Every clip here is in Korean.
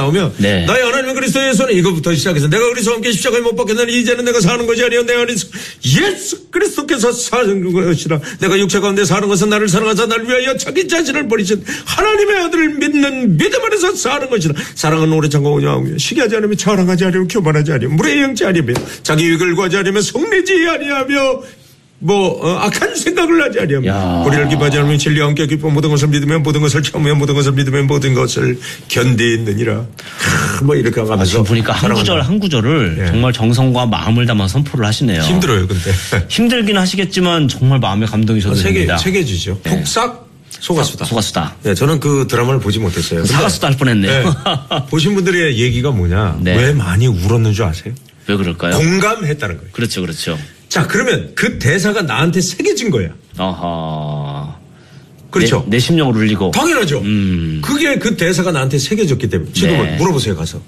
나오면 네. 나의 하나님은 그리스도에서는 이것부터 시작해서 내가 그리스도와 함께 십자가에 못 박혔나니 이제는 내가 사는 것이 아니요 내 안에 예수 그리스도께서 사는 것이라. 내가 육체 가운데 사는 것은 나를 사랑하사 나를 위하여 자기 자신을 버리신 하나님의 아들을 믿는 믿음 안에서 사는 것이라. 사랑은 오래 참고 온유하며 시기하지 않으며 자랑하지 않으며 교만하지 않으며 물에 영지 않으며 자기 유익을 구하지 않으며 성내지 아니하며 악한 생각을 하지 아니하며 불의를 기뻐하지 않으며 진리와 함께 기뻐 모든 것을 믿으며 모든 것을 참으며 모든 것을 믿으며 모든 것을 견디느니라. 이렇게 하면서 지금 보니까 한 구절을 정말 정성과 마음을 담아 선포를 하시네요. 힘들어요, 근데. 힘들긴 하시겠지만 정말 마음에 감동이셔도 됩니다. 새겨지죠. 네. 폭삭 소가수다. 소가수다. 네, 저는 그 드라마를 보지 못했어요. 사가수다 할 뻔했네요. 네. 보신 분들의 얘기가 뭐냐? 네. 왜 많이 울었는 줄 아세요? 왜 그럴까요? 공감했다는 거예요. 그렇죠, 그렇죠. 자, 그러면 그 대사가 나한테 새겨진 거야. 어허. 그렇죠. 내 심령을 울리고. 당연하죠. 그게 그 대사가 나한테 새겨졌기 때문에. 지금은 네. 물어보세요, 가서.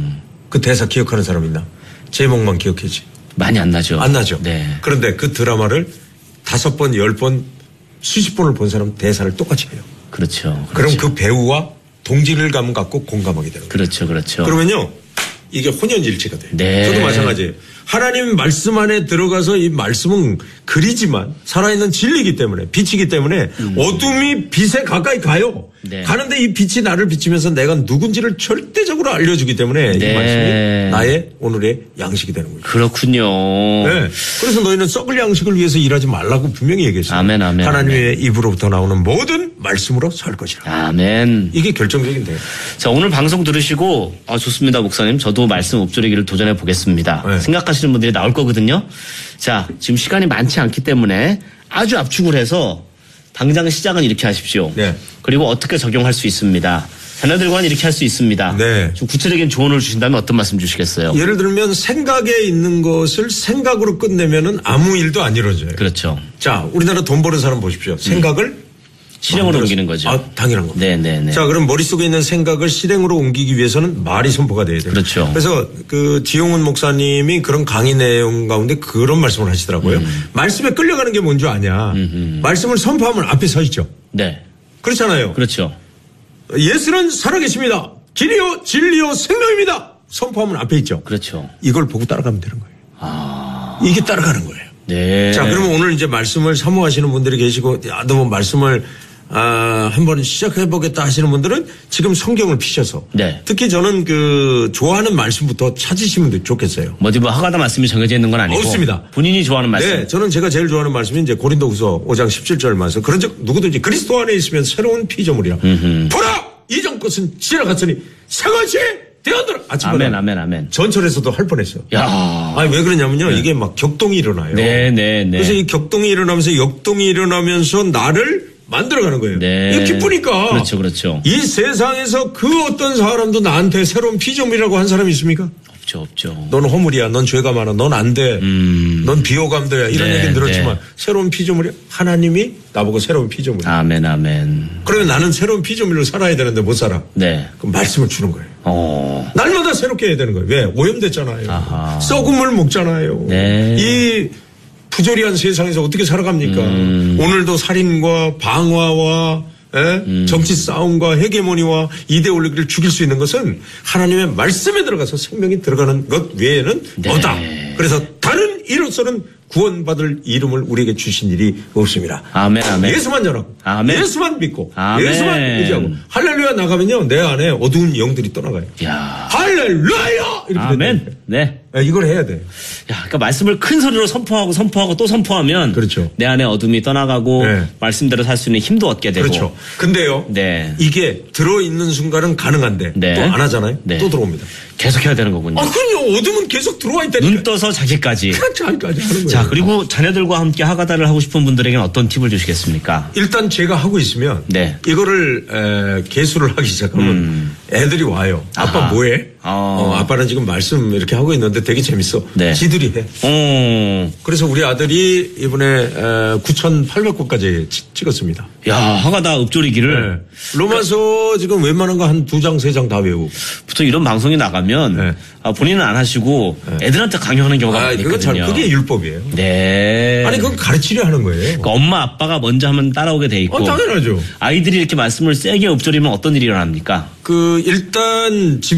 그 대사 기억하는 사람 있나? 제목만 기억해지. 많이 안 나죠. 안 나죠. 네. 그런데 그 드라마를 5번, 10번, 수십 번을 본 사람은 대사를 똑같이 해요. 그렇죠. 그럼 그 배우와 동질감을 갖고 공감하게 되는 거예요. 그렇죠, 그렇죠. 그러면요, 이게 혼연일치가 돼요. 네. 저도 마찬가지예요. 하나님 말씀 안에 들어가서 이 말씀은 글이지만 살아있는 진리이기 때문에 빛이기 때문에 어둠이 빛에 가까이 가요. 네. 가는데 이 빛이 나를 비치면서 내가 누군지를 절대적으로 알려주기 때문에 네. 이 말씀이 나의 오늘의 양식이 되는 거예요. 그렇군요. 네. 그래서 너희는 썩을 양식을 위해서 일하지 말라고 분명히 얘기했어요. 아멘, 아멘. 하나님의 아멘. 입으로부터 나오는 모든 말씀으로 살 것이라. 아멘. 이게 결정적인데요. 자, 오늘 방송 들으시고 좋습니다, 목사님. 저도 말씀 읊조리기를 도전해 보겠습니다. 네. 생각하시는 분들이 나올 거거든요. 자, 지금 시간이 많지 않기 때문에 아주 압축을 해서 당장 시작은 이렇게 하십시오. 네. 그리고 어떻게 적용할 수 있습니다. 자녀들과는 이렇게 할 수 있습니다. 네. 좀 구체적인 조언을 주신다면 어떤 말씀 주시겠어요? 예를 들면 생각에 있는 것을 생각으로 끝내면은 아무 일도 안 이루어져요. 그렇죠. 자, 우리나라 돈 버는 사람 보십시오. 생각을 실행으로 옮기는 거죠. 당연한 겁니다. 네네네. 자, 그럼 머릿속에 있는 생각을 실행으로 옮기기 위해서는 말이 선포가 돼야 돼요. 그렇죠. 그래서 그 지용훈 목사님이 그런 강의 내용 가운데 그런 말씀을 하시더라고요. 말씀에 끌려가는 게 뭔 줄 아냐. 말씀을 선포하면 앞에 서 있죠. 네. 그렇잖아요. 그렇죠. 예수는 살아계십니다. 길이요 진리요 생명입니다. 선포하면 앞에 있죠. 그렇죠. 이걸 보고 따라가면 되는 거예요. 이게 따라가는 거예요. 네. 자, 그러면 오늘 이제 말씀을 사모하시는 분들이 계시고, 너무 말씀을, 한번 시작해보겠다 하시는 분들은 지금 성경을 피셔서. 네. 특히 저는 좋아하는 말씀부터 찾으시면 좋겠어요. 어디 하가다 말씀이 정해져 있는 건 아니고. 없습니다. 본인이 좋아하는 말씀. 네. 저는 제가 제일 좋아하는 말씀이 이제 고린도후서 5장 17절 말씀. 그런 적 누구든지 그리스도 안에 있으면 새로운 피조물이라. 보라! 이전 것은 지나갔으니 새 것이 되었더라. 아멘, 아멘, 아멘. 전철에서도 할 뻔했어요. 야. 아니, 왜 그러냐면요. 이게 막 격동이 일어나요. 네. 그래서 이 격동이 일어나면서 역동이 일어나면서 나를 만들어가는 거예요. 네. 이게 기쁘니까. 그렇죠. 이 세상에서 그 어떤 사람도 나한테 새로운 피조물이라고 한 사람이 있습니까? 없죠. 넌 허물이야. 넌 죄가 많아. 넌 안 돼. 넌 비호감도야. 이런 얘기는 들었지만 새로운 피조물이 하나님이 나보고 새로운 피조물이야. 아멘, 아멘. 그러면 나는 새로운 피조물로 살아야 되는데 못 살아. 네. 그럼 말씀을 주는 거예요. 날마다 새롭게 해야 되는 거예요. 왜? 오염됐잖아요. 아하. 썩은 물 먹잖아요. 네. 이 부조리한 세상에서 어떻게 살아갑니까? 오늘도 살인과 방화와 정치 싸움과 헤게모니와 이데올로기를 죽일 수 있는 것은 하나님의 말씀에 들어가서 생명이 들어가는 것 외에는 없다. 그래서 다른 이로서는 구원받을 이름을 우리에게 주신 일이 없습니다. 아멘, 아멘. 예수만 전하고, 아멘. 예수만 믿고, 아멘. 예수만 의지하고, 할렐루야 나가면요, 내 안에 어두운 영들이 떠나가요. 야. 할렐루야! 이렇게 아멘. 되는 네. 이걸 해야 돼. 야, 그러니까 말씀을 큰 소리로 선포하고 또 선포하면. 그렇죠. 내 안에 어둠이 떠나가고. 네. 말씀대로 살 수 있는 힘도 얻게 되고. 그렇죠. 근데요. 네. 이게 들어있는 순간은 가능한데. 네. 또 안 하잖아요. 네. 또 들어옵니다. 계속 해야 되는 거군요. 그럼요. 어둠은 계속 들어와 있다니까. 눈 떠서 자기까지. 자기까지 하는 거예요. 자, 그리고 자녀들과 함께 하가다를 하고 싶은 분들에게는 어떤 팁을 주시겠습니까? 일단 제가 하고 있으면. 네. 이거를 개수를 하기 시작하면 애들이 와요. 아빠 아하. 뭐해? 아빠는 지금 말씀 이렇게 하고 있는데 되게 재밌어. 네. 지들이 해. 그래서 우리 아들이 이번에 9,800권까지 찍었습니다. 야, 하가다 읊조리기를. 네. 로마서 지금 웬만한 거 한 2장, 3장 다 외우고. 보통 이런 방송이 나가면 네. 본인은 안 하시고 애들한테 강요하는 경우가 많거든요. 그게 율법이에요. 네. 아니 그건 가르치려 하는 거예요. 그러니까 엄마 아빠가 먼저 하면 따라오게 돼 있고. 당연하죠. 아이들이 이렇게 말씀을 세게 읊조리면 어떤 일이 일어납니까? 일단